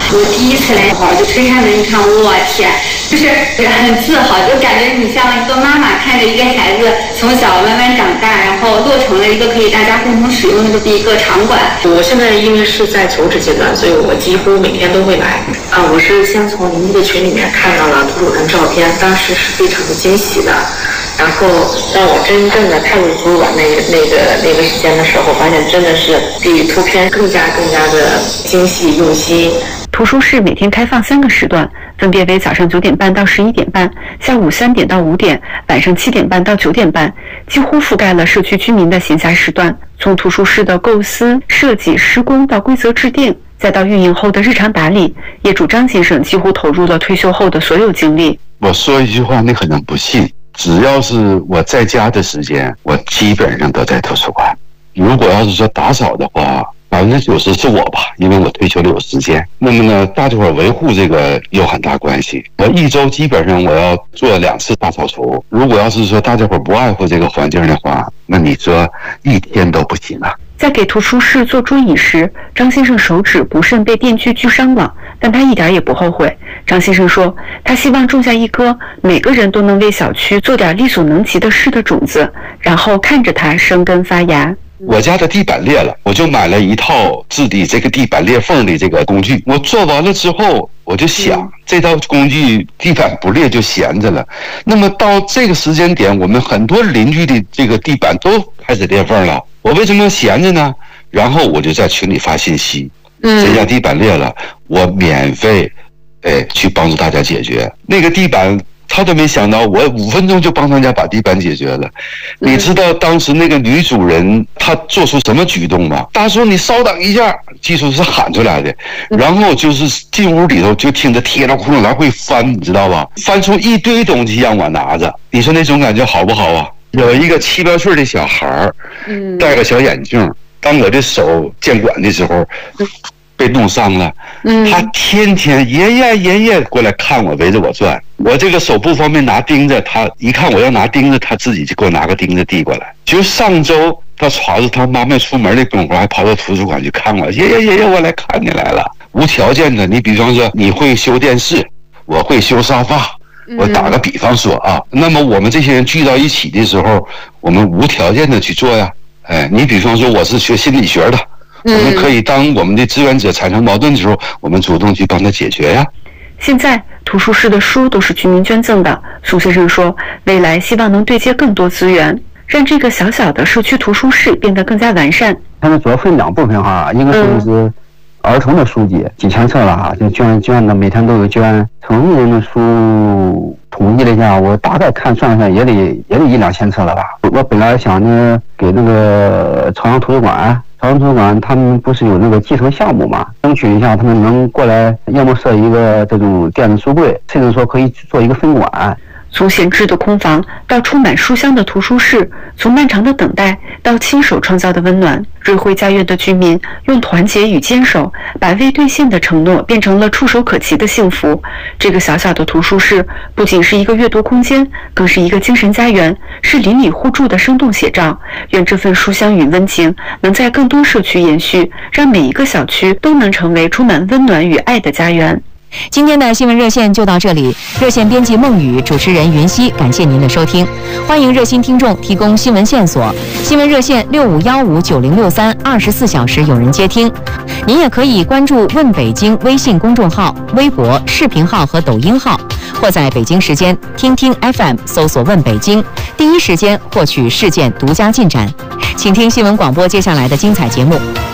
我第一次来就推开门一看，我天，就是很自豪，就感觉你像一个妈妈看着一个孩子从小慢慢长大，然后落成了一个可以大家共同使用的一个场馆。 我现在因为是在求职阶段，所以我几乎每天都会来。我是先从您的群里面看到了图书馆照片，当时是非常的惊喜的。然后当我真正的踏入图书馆那个时间的时候，发现真的是比图片更加的精细用心。 图书室每天开放3个时段，分别为早上9点半到11点半，下午3点到5点，晚上7点半到9点半，几乎覆盖了社区居民的闲暇时段。从图书室的构思、设计、施工到规则制定，再到运营后的日常打理，业主张先生几乎投入了退休后的所有精力。 我说一句话，你可能不信，只要是我在家的时间，我基本上都在图书馆。如果要是说打扫的话，90%是我吧，因为我退休了有时间。那么呢，大家伙维护这个有很大关系。我一周基本上我要做2次大扫除。如果要是说大家伙不爱护这个环境的话，那你说一天都不行啊。 在给图书室做桌椅时，张先生手指不慎被电锯锯伤了，但他一点也不后悔。张先生说，他希望种下一颗每个人都能为小区做点力所能及的事的种子，然后看着它生根发芽。 我家的地板裂了，我就买了一套治理这个地板裂缝的这个工具。我做完了之后，我就想，这套工具地板不裂就闲着了。那么到这个时间点，我们很多邻居的这个地板都开始裂缝了，我为什么要闲着呢？然后我就在群里发信息，谁家地板裂了，我免费去帮助大家解决。那个地板他都没想到，我5分钟就帮他家把地板解决了。你知道当时那个女主人她做出什么举动吗？大叔，你稍等一下，技术是喊出来的，然后就是进屋里头就听着贴着窟窿来回翻，你知道吧？翻出一堆东西让我拿着，你说那种感觉好不好啊？有一个7、8岁的小孩戴个小眼镜，当我的手监管的时候被弄伤了，他天天爷爷过来看我，围着我转。我这个手不方便拿钉子，他一看我要拿钉子，他自己就给我拿个钉子递过来。就上周他歘着他妈妈出门的功夫，还跑到图书馆去看我，爷爷，我来看你来了。无条件的，你比方说你会修电视，我会修沙发，我打个比方说啊，那么我们这些人聚到一起的时候，我们无条件的去做呀。你比方说我是学心理学的，我们可以当我们的志愿者产生矛盾的时候，我们主动去帮他解决呀。 现在图书室的书都是居民捐赠的，苏先生说，未来希望能对接更多资源，让这个小小的社区图书室变得更加完善。 它们主要分2部分哈，一个是儿童的书籍几千册了哈，就捐的每天都有捐。成人的书统计了一下，我大概算也得1、2千册了吧。我本来想呢给那个朝阳图书馆他们不是有那个继承项目嘛，争取一下他们能过来，要么设一个这种电子书柜，甚至说可以做一个分馆。 从闲置的空房到充满书香的图书室，从漫长的等待到亲手创造的温暖，瑞辉家园的居民用团结与坚守，把未兑现的承诺变成了触手可及的幸福。这个小小的图书室不仅是一个阅读空间，更是一个精神家园，是邻里互助的生动写照。愿这份书香与温情能在更多社区延续，让每一个小区都能成为充满温暖与爱的家园。 今天的新闻热线就到这里，热线编辑孟宇，主持人云熙，感谢您的收听。欢迎热心听众提供新闻线索，新闻热线65159063， 24小时有人接听。您也可以关注问北京微信公众号、微博、视频号和抖音号，或在北京时间听听 FM 搜索问北京，第一时间获取事件独家进展。请听新闻广播接下来的精彩节目。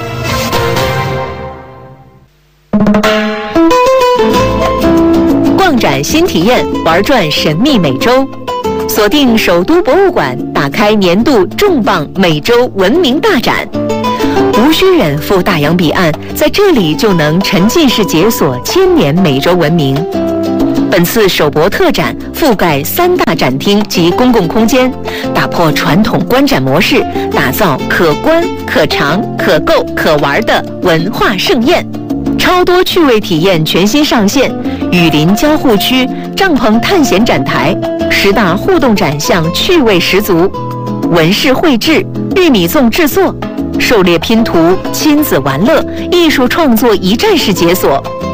逛展新体验，玩转神秘美洲，锁定首都博物馆，打开年度重磅美洲文明大展。无需远赴大洋彼岸，在这里就能沉浸式解锁1000年美洲文明。本次首博特展覆盖3大展厅及公共空间，打破传统观展模式，打造可观、可尝、可购、可玩的文化盛宴。超多趣味体验全新上线，雨林交互区、帐篷探险展台，10大互动展项趣味十足，纹饰绘制、玉米粽制作、狩猎拼图、亲子玩乐、艺术创作一站式解锁。